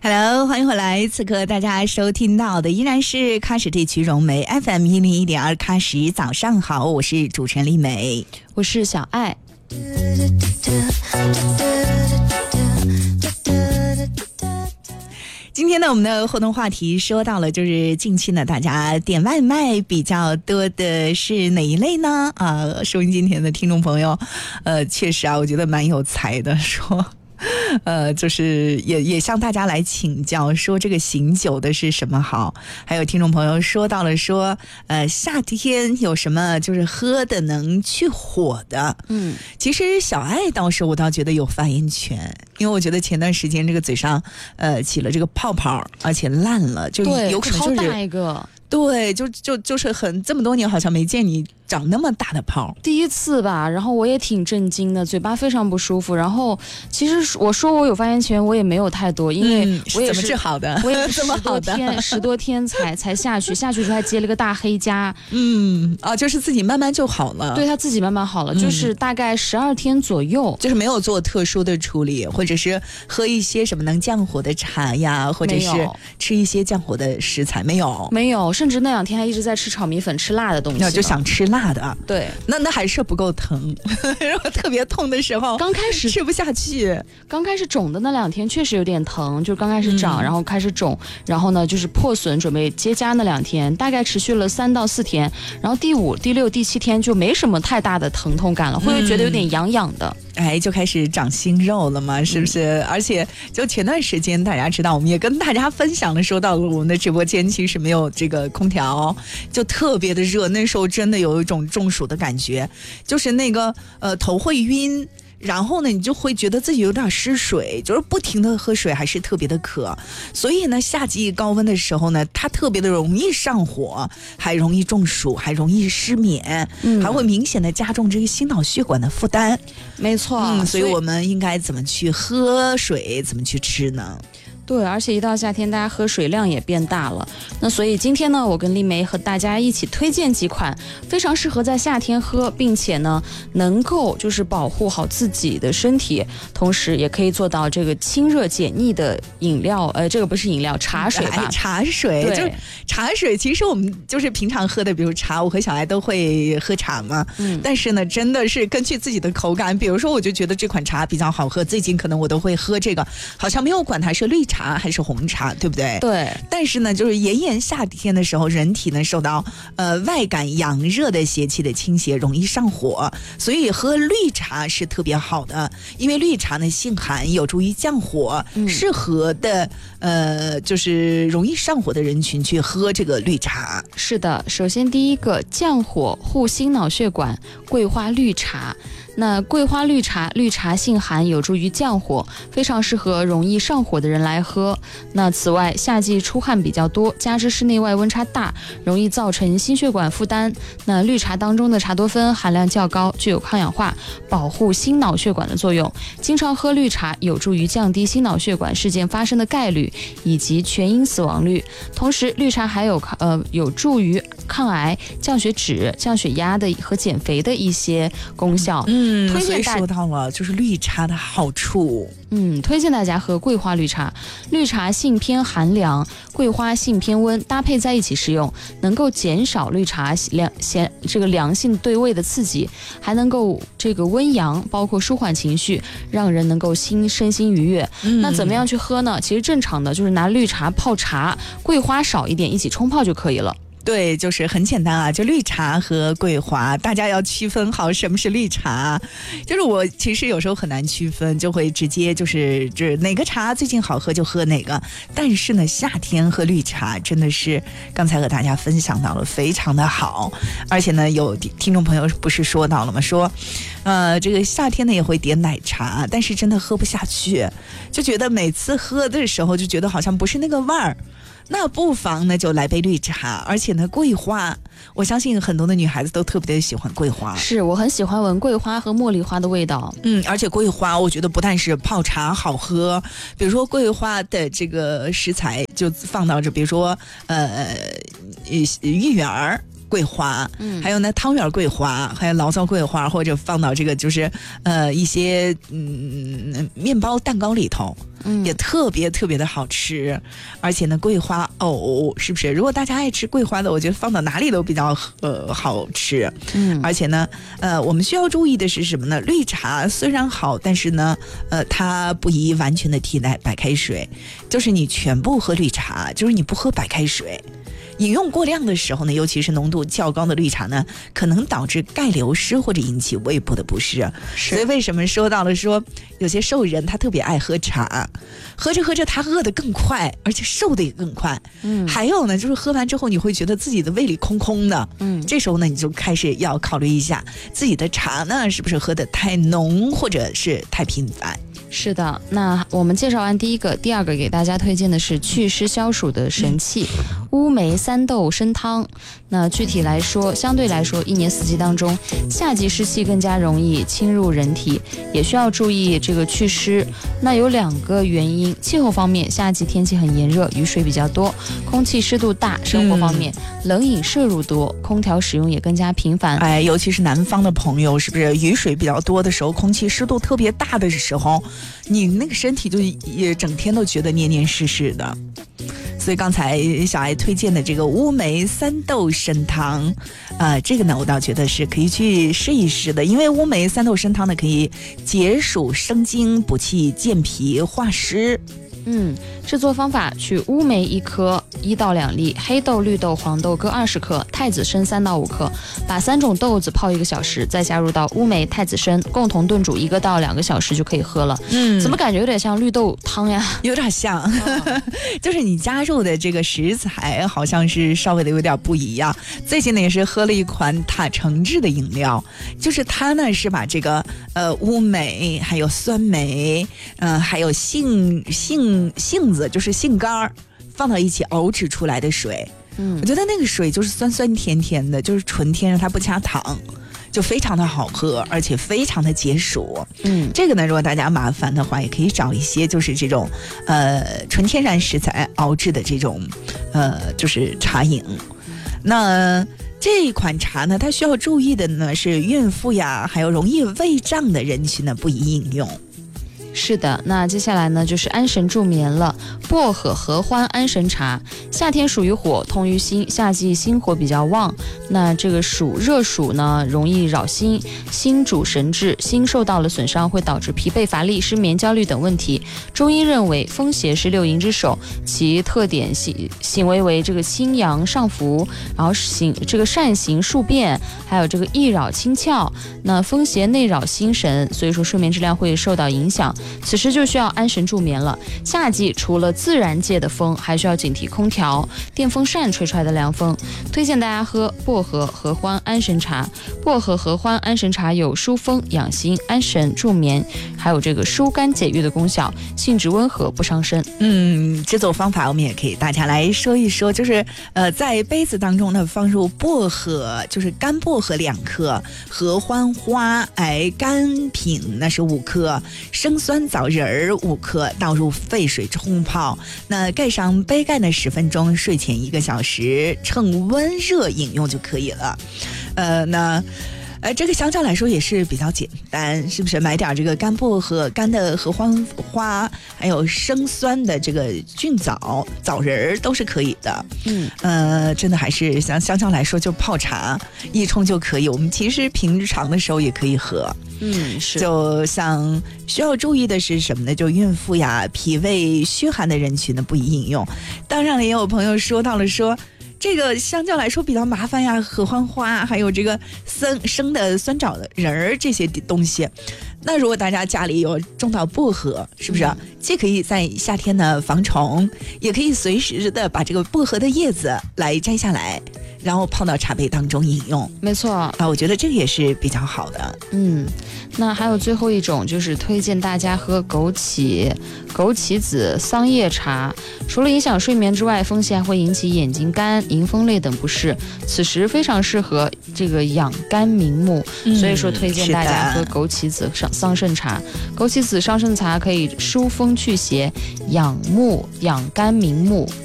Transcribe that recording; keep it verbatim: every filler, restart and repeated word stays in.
Hello， 欢迎回来。此刻大家收听到的依然是喀什地区融媒 F M 一零一点二喀什。早上好，我是主持人丽美， 我是小爱。 今天呢，我们的互动话题说到了，就是近期呢，大家点外卖比较多的是哪一类呢？啊，收音机前的听众朋友，呃，确实啊，我觉得蛮有才的，说。呃，就是也也向大家来请教，说这个醒酒的是什么好？还有听众朋友说到了说，呃，夏天有什么就是喝的能去火的？嗯，其实小爱倒是我倒觉得有发言权，因为我觉得前段时间这个嘴上呃起了这个泡泡，而且烂了，就有可能就是超大一个。 对，就就就是很这么多年好像没见你长那么大的泡， 第一次吧，然后我也挺震惊的，嘴巴非常不舒服。然后其实我说我有发言权，我也没有太多，因为我也是、嗯、 怎么治好的？ 我也是十多天十多天才才下去，下去之后还结了个大黑痂。 嗯，啊，就是自己慢慢就好了。 对，他自己慢慢好了，嗯、就是大概十二天左右， 就是没有做特殊的处理，或者是喝一些什么能降火的茶呀，或者是吃一些降火的食材，没有， 没有。甚至那两天还一直在吃炒米粉，吃辣的东西， 那就想吃辣的。 对， 那那还是不够疼。如果特别痛的时候， 刚开始吃不下去。 刚开始肿的那两天确实有点疼，就刚开始长、嗯，然后开始肿，然后呢就是破损，准备结痂那两天，大概持续了三到四天，然后第五、第六、第七天就没什么太大的疼痛感了，会觉得有点痒痒的。 哎，就开始长新肉了嘛，是不是、嗯？而且就前段时间大家知道，我们也跟大家分享的，说到了我们的直播间其实没有这个空调，就特别的热，那时候真的有一种中暑的感觉，就是那个呃头会晕。然后呢，你就会觉得自己有点失水，就是不停的喝水，还是特别的渴。所以呢，夏季高温的时候呢，它特别的容易上火，还容易中暑，还容易失眠，嗯、还会明显的加重这个心脑血管的负担。 没错、 嗯，所以我们应该怎么去喝水，怎么去吃呢？ 对，而且一到夏天，大家喝水量也变大了。那所以今天呢，我跟丽梅和大家一起推荐几款非常适合在夏天喝，并且呢，能够就是保护好自己的身体，同时也可以做到这个清热解腻的饮料。呃，这个不是饮料，茶水吧？ 哎、茶水，就是茶水。其实我们就是平常喝的，比如茶，我和小爱都会喝茶嘛。嗯。但是呢，真的是根据自己的口感，比如说，我就觉得这款茶比较好喝，最近可能我都会喝这个，好像没有管它是绿茶还是红茶，对不对？ 对。 但是呢，就是炎炎夏天的时候，人体呢受到呃外感阳热的邪气的侵袭，容易上火，所以喝绿茶是特别好的。因为绿茶呢性寒，有助于降火，嗯、适合的呃就是容易上火的人群去喝这个绿茶。 是的，首先第一个降火护心脑血管，桂花绿茶。那桂花绿茶，绿茶性寒，有助于降火，非常适合容易上火的人来喝。那此外，夏季出汗比较多，加之室内外温差大，容易造成心血管负担。那绿茶当中的茶多酚含量较高，具有抗氧化、保护心脑血管的作用。经常喝绿茶，有助于降低心脑血管事件发生的概率以及全因死亡率。同时，绿茶还有呃有助于抗癌、降血脂、降血压的和减肥的一些功效。 嗯嗯，所以说到了就是绿茶的好处。 嗯，推荐大家喝桂花绿茶。绿茶性偏寒凉，桂花性偏温，搭配在一起食用，能够减少绿茶凉咸这个凉性对胃的刺激，还能够这个温阳，包括舒缓情绪，让人能够心身心愉悦。嗯、那怎么样去喝呢？其实正常的就是拿绿茶泡茶，桂花少一点，一起冲泡就可以了。 对，就是很简单啊，就绿茶和桂花，大家要区分好什么是绿茶。就是我其实有时候很难区分，就会直接就是这哪个茶最近好喝就喝哪个。但是呢，夏天喝绿茶真的是刚才和大家分享到了，非常的好。而且呢，有听众朋友不是说到了吗？说，呃，这个夏天呢也会点奶茶，但是真的喝不下去，就觉得每次喝的时候就觉得好像不是那个味儿。那不妨呢就来杯绿茶，而且呢桂花，我相信很多的女孩子都特别的喜欢桂花。 是，我很喜欢闻桂花和茉莉花的味道。 嗯，而且桂花我觉得不但是泡茶好喝，比如说桂花的这个食材就放到这，比如说呃芋圆儿。 桂花，嗯，还有呢汤圆桂花，还有醪糟桂花，或者放到这个就是呃一些嗯面包蛋糕里头。嗯，也特别特别的好吃，而且呢，桂花藕是不是？如果大家爱吃桂花的，我觉得放到哪里都比较呃好吃。嗯，而且呢，呃，我们需要注意的是什么呢？绿茶虽然好，但是呢，呃，它不宜完全的替代白开水，就是你全部喝绿茶，就是你不喝白开水。饮用过量的时候呢，尤其是浓度较高的绿茶呢，可能导致钙流失或者引起胃部的不适。所以为什么说到了说有些瘦人他特别爱喝茶，喝着喝着他饿得更快，而且瘦得也更快。嗯，还有呢，就是喝完之后你会觉得自己的胃里空空的。嗯，这时候呢，你就开始要考虑一下自己的茶呢是不是喝得太浓或者是太频繁。 是的，那我们介绍完第一个，第二个给大家推荐的是祛湿消暑的神器乌梅三豆参汤。那具体来说，相对来说，一年四季当中，夏季湿气更加容易侵入人体，也需要注意这个祛湿。那有两个原因，气候方面，夏季天气很炎热，雨水比较多，空气湿度大；生活方面，嗯、冷饮摄入多，空调使用也更加频繁。 哎，尤其是南方的朋友，是不是雨水比较多的时候，空气湿度特别大的时候，你那个身体就也整天都觉得黏黏湿湿的。所以刚才小爱推荐的这个乌梅三豆参汤，呃，这个呢我倒觉得是可以去试一试的，因为乌梅三豆参汤呢可以解暑生津、补气健脾、化湿。 嗯，制作方法：取乌梅一颗，一到两粒，黑豆、绿豆、黄豆各二十克，太子参三到五克，把三种豆子泡一个小时，再加入到乌梅、太子参，共同炖煮一个到两个小时就可以喝了。嗯，怎么感觉有点像绿豆汤呀？ 有点像，哦、就是你加入的这个食材好像是稍微的有点不一样。最近呢也是喝了一款塔橙制的饮料，就是它呢是把这个呃乌梅还有酸梅，嗯、呃，还有杏杏。杏子就是杏干放到一起熬制出来的水，嗯，我觉得那个水就是酸酸甜甜的，就是纯天然，它不加糖，就非常的好喝，而且非常的解暑。嗯，这个呢，如果大家麻烦的话，也可以找一些就是这种呃纯天然食材熬制的这种呃就是茶饮。那这一款茶呢，它需要注意的呢是孕妇呀，还有容易胃胀的人群呢不宜饮用。 是的，那接下来呢就是安神助眠了。薄荷合欢安神茶，夏天属于火，通于心，夏季心火比较旺，那这个暑热暑呢容易扰心，心主神志，心受到了损伤会导致疲惫乏力、失眠、焦虑等问题。中医认为风邪是六淫之首，其特点行行为为这个清阳上浮，然后行这个善行数变，还有这个易扰清窍。那风邪内扰心神，所以说睡眠质量会受到影响。此时就需要安神助眠了。夏季除了自然界的风，还需要警惕空调、电风扇吹出来的凉风。推荐大家喝薄荷合欢安神茶。薄荷合欢安神茶有疏风养心、安神助眠，还有这个疏肝解郁的功效，性质温和不伤身。 嗯，制作方法我们也可以大家来说一说，就是呃，在杯子当中呢放入薄荷，就是干薄荷两克，合欢花哎干品那是五克，生酸枣仁儿五克，倒入沸水冲泡，那盖上杯盖呢十分钟，睡前一个小时，趁温热饮用就可以了。呃，那。呃，这个相较来说也是比较简单，是不是？买点这个干薄荷、干的合欢花，还有生酸的这个菌枣、枣仁儿都是可以的。嗯，呃，真的还是相相较来说，就泡茶一冲就可以。我们其实平常的时候也可以喝。 嗯，是。 就像需要注意的是什么呢？就孕妇呀、脾胃虚寒的人群呢，不宜饮用。当然了，也有朋友说到了说。这个相较来说比较麻烦呀，合欢花还有这个生生的酸枣仁儿这些东西。那如果大家家里有种到薄荷，是不是、嗯、既可以在夏天呢防虫，也可以随时的把这个薄荷的叶子来摘下来，然后泡到茶杯当中饮用。 没错啊， 我觉得这个也是比较好的。 嗯，那还有最后一种就是推荐大家喝枸杞枸杞子桑叶茶，除了影响睡眠之外，风邪还会引起眼睛干、迎风泪等不适，此时非常适合这个养肝明目、嗯、所以说推荐大家喝枸杞子桑桑葚茶。枸杞子桑葚茶可以疏风祛邪、养目养肝明目。